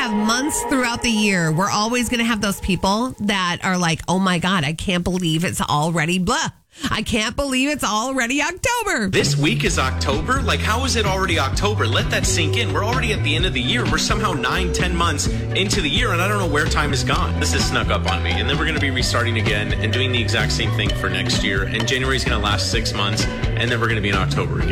have months throughout the year. We're always going to have those people that are like, oh my God, I can't believe it's already blah. I can't believe it's already October. This week is October? Like, how is it already October? Let that sink in. We're already at the end of the year. We're somehow 9-10 months into the year, and I don't know where time has gone. This has snuck up on me. And then we're going to be restarting again and doing the exact same thing for next year. And January is going to last 6 months, and then we're going to be in October again.